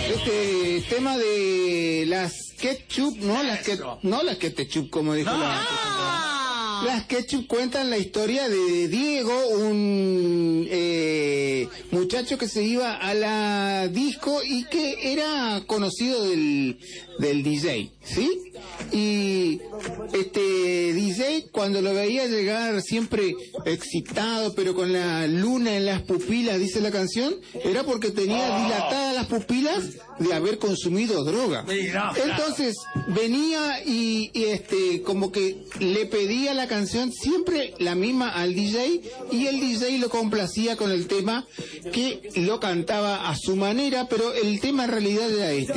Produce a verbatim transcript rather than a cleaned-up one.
este tema de las ketchup, no las que, no las ketchup como dijo no. la ah. Las ketchup cuentan la historia de Diego, un eh, muchacho que se iba a la disco y que era conocido del, del D J, ¿sí? Y este D J, cuando lo veía llegar siempre excitado, pero con la luna en las pupilas, dice la canción, era porque tenía oh. dilatadas las pupilas de haber consumido droga. Sí, no, Entonces venía y, y este como que le pedía la canción siempre la misma al D J, y el D J lo complacía con el tema, que lo cantaba a su manera, pero el tema en realidad era este.